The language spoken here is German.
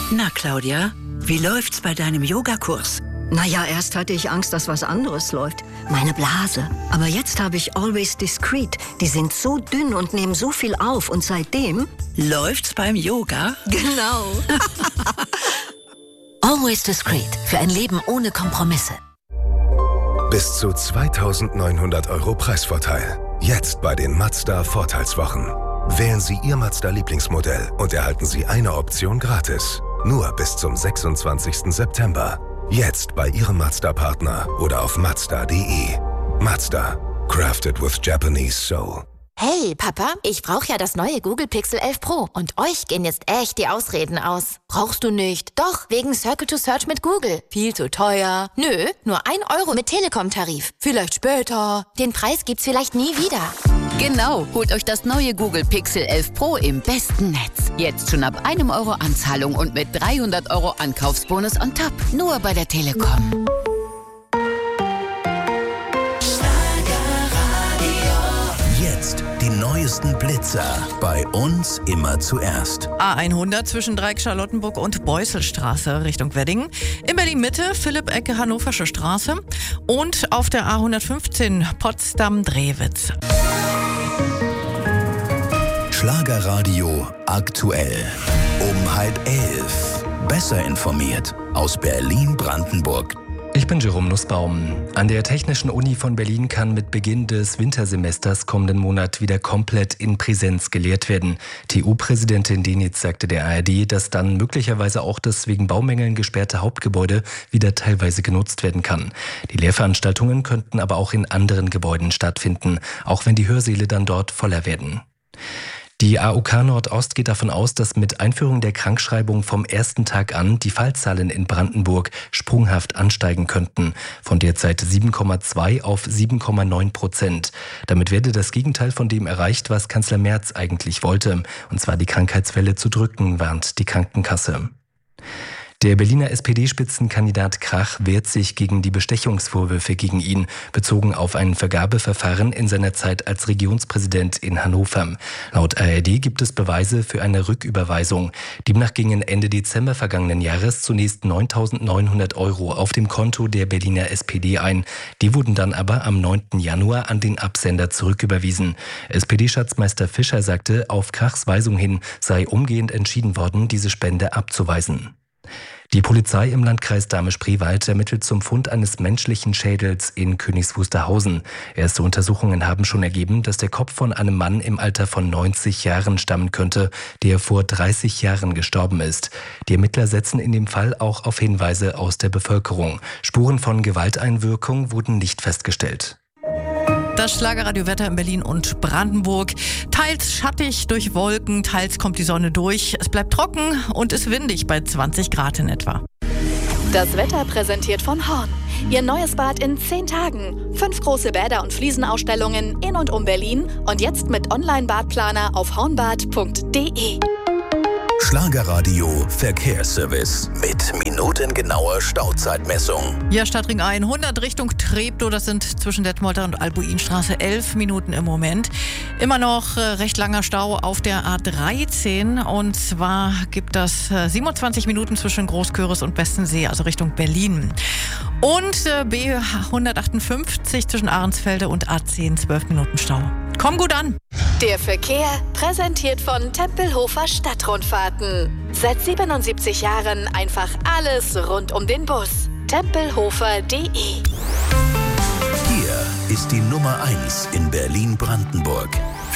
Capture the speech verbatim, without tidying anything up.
Na, Claudia, wie läuft's bei deinem Yogakurs? Naja, erst hatte ich Angst, dass was anderes läuft. Meine Blase. Aber jetzt habe ich Always Discreet. Die sind so dünn und nehmen so viel auf. Und seitdem... Läuft's beim Yoga? Genau. Always Discreet. Für ein Leben ohne Kompromisse. Bis zu zweitausendneunhundert Euro Preisvorteil. Jetzt bei den Mazda Vorteilswochen. Wählen Sie Ihr Mazda-Lieblingsmodell und erhalten Sie eine Option gratis. Nur bis zum sechsundzwanzigsten September. Jetzt bei Ihrem Mazda-Partner oder auf mazda punkt de. Mazda. Crafted with Japanese soul. Hey, Papa, ich brauche ja das neue Google Pixel elf Pro. Und euch gehen jetzt echt die Ausreden aus. Brauchst du nicht? Doch, wegen Circle to Search mit Google. Viel zu teuer. Nö, nur ein Euro mit Telekom-Tarif. Vielleicht später. Den Preis gibt's vielleicht nie wieder. Genau, holt euch das neue Google Pixel elf Pro im besten Netz. Jetzt schon ab einem Euro Anzahlung und mit dreihundert Euro Ankaufsbonus on top. Nur bei der Telekom. Jetzt die neuesten Blitzer. Bei uns immer zuerst. A hundert zwischen Dreieck-Charlottenburg und Beuselstraße Richtung Wedding. In Berlin-Mitte Philipp-Ecke Hannoversche Straße. Und auf der A hundertfünfzehn Potsdam-Drewitz. Schlagerradio aktuell. Um halb elf. Besser informiert aus Berlin-Brandenburg. Ich bin Jerome Nussbaum. An der Technischen Uni von Berlin kann mit Beginn des Wintersemesters kommenden Monat wieder komplett in Präsenz gelehrt werden. T U-Präsidentin Denitz sagte der A R D, dass dann möglicherweise auch das wegen Baumängeln gesperrte Hauptgebäude wieder teilweise genutzt werden kann. Die Lehrveranstaltungen könnten aber auch in anderen Gebäuden stattfinden, auch wenn die Hörsäle dann dort voller werden. Die A O K Nordost geht davon aus, dass mit Einführung der Krankschreibung vom ersten Tag an die Fallzahlen in Brandenburg sprunghaft ansteigen könnten, von derzeit sieben Komma zwei auf sieben Komma neun Prozent. Damit werde das Gegenteil von dem erreicht, was Kanzler Merz eigentlich wollte, und zwar die Krankheitsfälle zu drücken, warnt die Krankenkasse. Der Berliner S P D-Spitzenkandidat Krach wehrt sich gegen die Bestechungsvorwürfe gegen ihn, bezogen auf ein Vergabeverfahren in seiner Zeit als Regionspräsident in Hannover. Laut A R D gibt es Beweise für eine Rücküberweisung. Demnach gingen Ende Dezember vergangenen Jahres zunächst neuntausendneunhundert Euro auf dem Konto der Berliner S P D ein. Die wurden dann aber am neunten Januar an den Absender zurücküberwiesen. S P D-Schatzmeister Fischer sagte, auf Krachs Weisung hin sei umgehend entschieden worden, diese Spende abzuweisen. Die Polizei im Landkreis Dahme-Spreewald ermittelt zum Fund eines menschlichen Schädels in Königs Wusterhausen. Erste Untersuchungen haben schon ergeben, dass der Kopf von einem Mann im Alter von neunzig Jahren stammen könnte, der vor dreißig Jahren gestorben ist. Die Ermittler setzen in dem Fall auch auf Hinweise aus der Bevölkerung. Spuren von Gewalteinwirkung wurden nicht festgestellt. Das Schlagerradiowetter in Berlin und Brandenburg. Teils schattig durch Wolken, teils kommt die Sonne durch. Es bleibt trocken und ist windig bei zwanzig Grad in etwa. Das Wetter präsentiert von Horn. Ihr neues Bad in zehn Tagen. Fünf große Bäder und Fliesenausstellungen in und um Berlin. Und jetzt mit Online-Badplaner auf hornbad punkt de. Schlagerradio Verkehrsservice mit minutengenauer Stauzeitmessung. Ja, Stadtring hundert Richtung Treptow, das sind zwischen Detmolder und Albuinstraße elf Minuten im Moment. Immer noch äh, recht langer Stau auf der A dreizehn und zwar gibt das äh, siebenundzwanzig Minuten zwischen Großköris und Bestensee, also Richtung Berlin. Und äh, B hundertachtundfünfzig zwischen Ahrensfelde und A zehn, zwölf Minuten Stau. Komm gut an! Der Verkehr präsentiert von Tempelhofer Stadtrundfahrten. Seit siebenundsiebzig Jahren einfach alles rund um den Bus. tempelhofer punkt de. Hier ist die Nummer eins in Berlin-Brandenburg.